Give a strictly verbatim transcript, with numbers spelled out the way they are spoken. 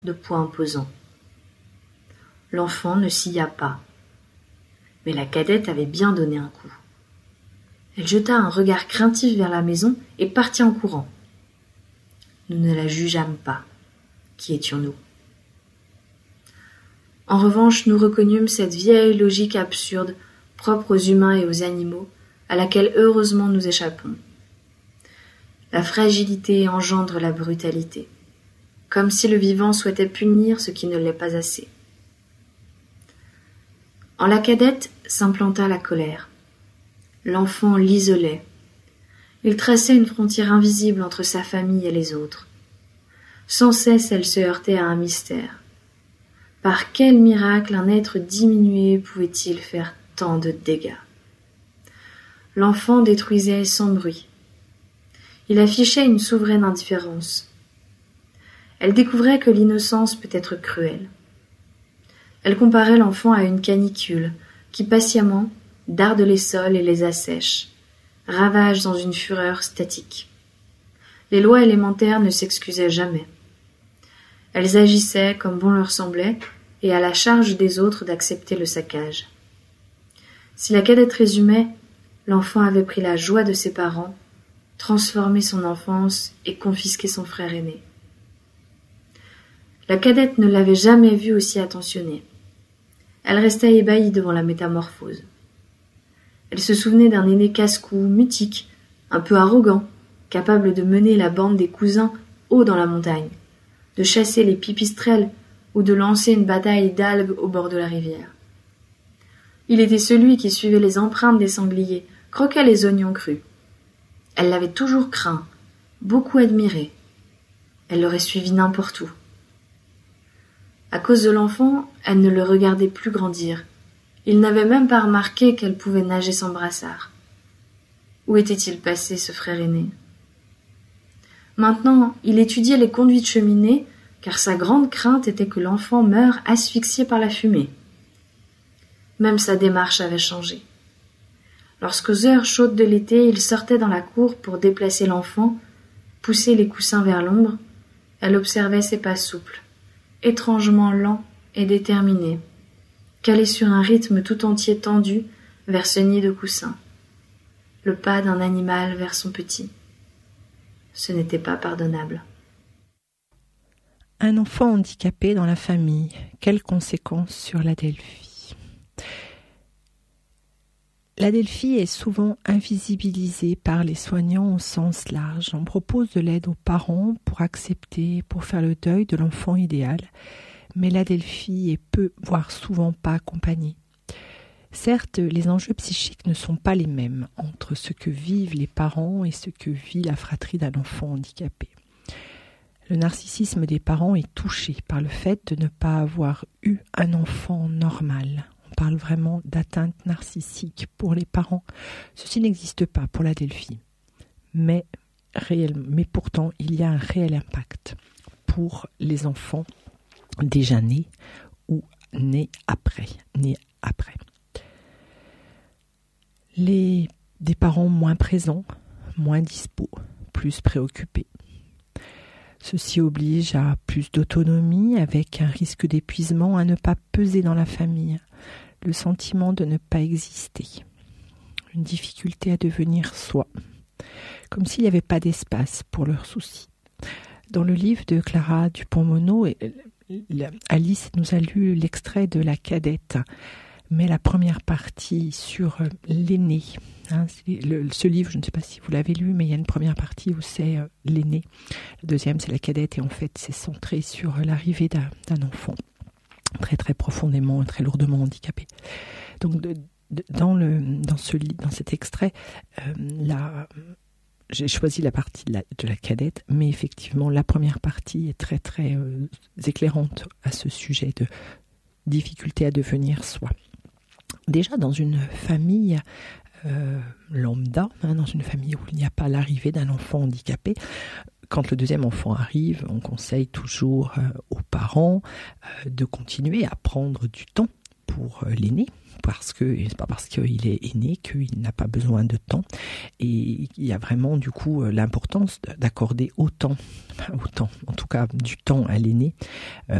de poids imposant. L'enfant ne sia pas, mais la cadette avait bien donné un coup. Elle jeta un regard craintif vers la maison et partit en courant. Nous ne la jugeâmes pas. Qui étions-nous ? En revanche, nous reconnûmes cette vieille logique absurde, propre aux humains et aux animaux, à laquelle heureusement nous échappons. La fragilité engendre la brutalité, comme si le vivant souhaitait punir ce qui ne l'est pas assez. En la cadette s'implanta la colère. L'enfant l'isolait. Il traçait une frontière invisible entre sa famille et les autres. Sans cesse, elle se heurtait à un mystère. Par quel miracle un être diminué pouvait-il faire tant de dégâts ? L'enfant détruisait sans bruit. Il affichait une souveraine indifférence. Elle découvrait que l'innocence peut être cruelle. Elle comparait l'enfant à une canicule qui, patiemment, darde les sols et les assèche, ravage dans une fureur statique. Les lois élémentaires ne s'excusaient jamais. Elles agissaient comme bon leur semblait et à la charge des autres d'accepter le saccage. Si la cadette résumait, l'enfant avait pris la joie de ses parents, transformé son enfance et confisqué son frère aîné. La cadette ne l'avait jamais vu aussi attentionnée. Elle restait ébahie devant la métamorphose. Elle se souvenait d'un aîné casse-cou, mutique, un peu arrogant, capable de mener la bande des cousins haut dans la montagne, de chasser les pipistrelles ou de lancer une bataille d'algues au bord de la rivière. Il était celui qui suivait les empreintes des sangliers, croquait les oignons crus. Elle l'avait toujours craint, beaucoup admiré. Elle l'aurait suivi n'importe où. À cause de l'enfant, elle ne le regardait plus grandir. Il n'avait même pas remarqué qu'elle pouvait nager sans brassard. Où était-il passé, ce frère aîné ? Maintenant, il étudiait les conduits de cheminée, car sa grande crainte était que l'enfant meure asphyxié par la fumée. Même sa démarche avait changé. Lorsqu'aux heures chaudes de l'été, il sortait dans la cour pour déplacer l'enfant, pousser les coussins vers l'ombre, elle observait ses pas souples, étrangement lents et déterminés, calés sur un rythme tout entier tendu vers ce nid de coussins, le pas d'un animal vers son petit. Ce n'était pas pardonnable. Un enfant handicapé dans la famille, quelles conséquences sur l'Adelphi ? L'Adelphi est souvent invisibilisée par les soignants au sens large. On propose de l'aide aux parents pour accepter, pour faire le deuil de l'enfant idéal, mais l'Adelphi est peu, voire souvent pas accompagnée. Certes, les enjeux psychiques ne sont pas les mêmes entre ce que vivent les parents et ce que vit la fratrie d'un enfant handicapé. Le narcissisme des parents est touché par le fait de ne pas avoir eu un enfant normal. On parle vraiment d'atteinte narcissique pour les parents. Ceci n'existe pas pour l'Adelphi. Mais, réel, mais pourtant, il y a un réel impact pour les enfants déjà nés ou nés après. Nés après. Les, des parents moins présents, moins dispos, plus préoccupés. Ceci oblige à plus d'autonomie avec un risque d'épuisement, à ne pas peser dans la famille, le sentiment de ne pas exister, une difficulté à devenir soi, comme s'il n'y avait pas d'espace pour leurs soucis. Dans le livre de Clara Dupont-Moreau, Alice nous a lu l'extrait de La cadette, mais la première partie sur l'aîné. Hein, le, ce livre, je ne sais pas si vous l'avez lu, mais il y a une première partie où c'est euh, l'aîné. La deuxième, c'est la cadette, et en fait, c'est centré sur l'arrivée d'un, d'un enfant très très profondément, très lourdement handicapé. Donc, de, de, dans, le, dans, ce, dans cet extrait, euh, la, j'ai choisi la partie de la, de la cadette, mais effectivement, la première partie est très très euh, éclairante à ce sujet de difficulté à devenir soi. Déjà, dans une famille euh, lambda, hein, dans une famille où il n'y a pas l'arrivée d'un enfant handicapé, quand le deuxième enfant arrive, on conseille toujours euh, aux parents euh, de continuer à prendre du temps pour l'aîné, parce que c'est pas parce qu'il est aîné qu'il n'a pas besoin de temps. Et il y a vraiment du coup l'importance d'accorder autant, autant, en tout cas du temps à l'aîné, euh,